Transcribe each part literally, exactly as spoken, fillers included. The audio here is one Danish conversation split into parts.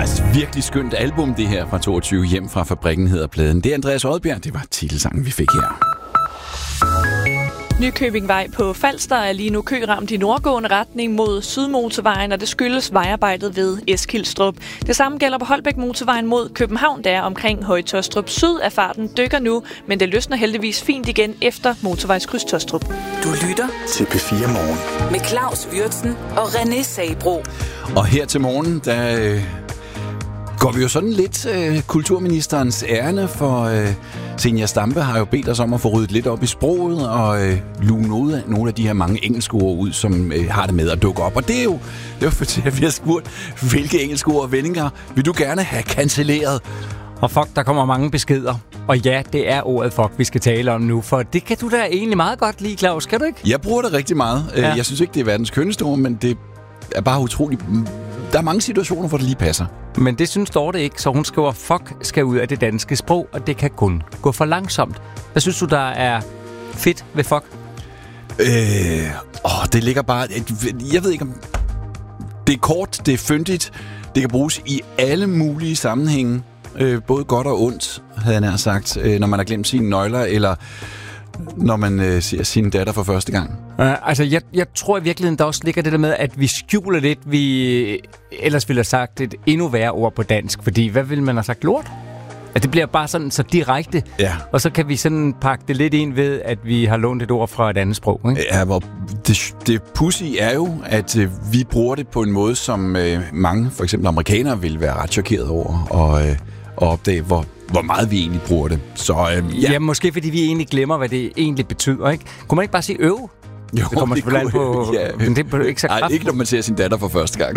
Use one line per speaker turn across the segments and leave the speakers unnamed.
et virkelig skønt album, det her fra toogtyve, Hjem fra fabrikken hedder pladen. Det er Andreas Odbjerg, det var titelsangen, vi fik her.
Nykøbingvej på Falster er lige nu køramt i nordgående retning mod Sydmotorvejen, og det skyldes vejarbejdet ved Eskilstrup. Det samme gælder på Holbæk Motorvejen mod København, der omkring Høje-Taastrup Syd af farten dykker nu, men det løsner heldigvis fint igen efter motorvejskryds Taastrup.
Du lytter
til P fire Morgen
med Claus Wirtsen og René Sabro.
Og her til morgen, der øh, går vi jo sådan lidt øh, kulturministerens ærne, for øh, Zenia Stampe har jo bedt os om at få ryddet lidt op i sproget og øh, lune ud af nogle af de her mange engelske ord ud, som øh, har det med at dukke op. Og det er jo, det er jo fordi, at vi har spurgt, hvilke engelske ord og vendinger vil du gerne have cancelleret?
Og fuck, der kommer mange beskeder. Og ja, det er ordet fuck, vi skal tale om nu, for det kan du da egentlig meget godt lide, Claus, kan du ikke?
Jeg bruger det rigtig meget. Ja. Jeg synes ikke, det er verdens kønneste ord, men det er bare utroligt. Der er mange situationer, hvor det lige passer.
Men det synes Dorte ikke, så hun skriver, fuck skal ud af det danske sprog, og det kan kun gå for langsomt. Hvad synes du, der er fedt ved fuck?
Øh, åh, det ligger bare... Jeg ved ikke om... Det er kort, det er fyndigt, det kan bruges i alle mulige sammenhænge. Øh, både godt og ondt, havde jeg nær sagt, øh, når man har glemt sine nøgler, eller når man øh, ser sin datter for første gang.
Uh, altså, jeg, jeg tror i virkeligheden, der også ligger det der med, at vi skjuler lidt, vi ellers ville have sagt et endnu værre ord på dansk, fordi hvad ville man have sagt? Lort? At det bliver bare sådan så direkte,
ja.
Og så kan vi sådan pakke det lidt ind ved, at vi har lånt et ord fra et andet sprog, ikke?
Ja, hvor det, det pussy er jo, at øh, vi bruger det på en måde, som øh, mange, for eksempel amerikanere, vil være ret chokeret over, og, øh, og opdage, hvor hvor meget vi egentlig bruger det. Så, øh, ja.
ja, måske fordi vi egentlig glemmer, hvad det egentlig betyder, ikke? Kunne man ikke bare sige øv?
Jo,
det kommer
det
selvfølgelig
kunne,
an på...
Ja.
Men det er ikke så
Nej, ikke når man ser sin datter for første gang.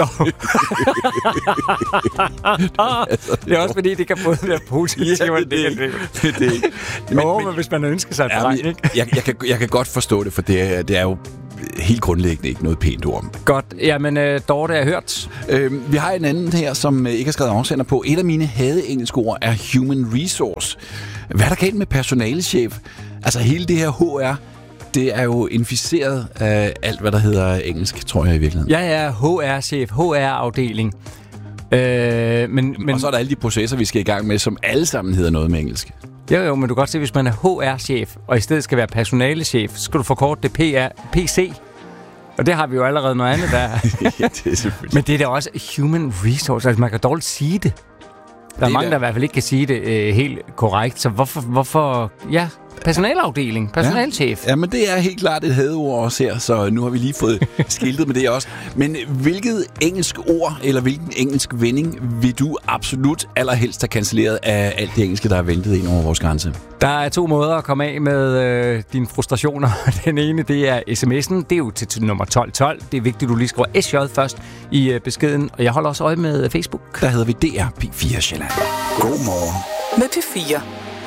Det er også fordi, det kan både være positivt
ja,
og
det,
negativt.
Det, det, det.
Men, jo, men, men hvis man ønsker sig et
ja,
dreng, ikke?
Jeg, jeg, kan, jeg kan godt forstå det, for det er, det er jo helt grundlæggende ikke noget pænt ord.
Godt. Jamen, uh, Dorte, jeg har hørt.
Øh, vi har en anden her, som ikke har skrevet afsender på. Et af mine hadeengelske ord er human resource. Hvad er der galt med personalechef? Altså hele det her H R, det er jo inficeret af alt, hvad der hedder engelsk, tror jeg i virkeligheden.
Ja, ja, H R-chef, H R-afdeling. Øh, men, men...
Og så er der alle de processer, vi skal i gang med, som alle sammen hedder noget med engelsk.
Jo, jo, men du kan godt se, hvis man er H R-chef, og i stedet skal være personalechef, så skal du forkorte det P R, P C. Og det har vi jo allerede noget andet der.
Ja, det er selvfølgelig.
Men det er da også human resource, altså man kan dårligt sige det. Der er mange, der... der i hvert fald ikke kan sige det øh, helt korrekt, så hvorfor, hvorfor, ja, personalafdeling, personalchef.
Ja, ja, men det er helt klart et hadeord også her, så nu har vi lige fået skiltet med det også. Men hvilket engelsk ord, eller hvilken engelsk vending vil du absolut allerhelst have cancelleret af alt det engelske, der er ventet ind over vores grænse?
Der er to måder at komme af med øh, dine frustrationer. Den ene, det er sms'en. Det er jo til, til nummer tolv tolv. Det er vigtigt, du lige skriver S J først i øh, beskeden. Og jeg holder også øje med Facebook.
Der hedder vi D R P fire Sjælland.
God morgen
med P fire.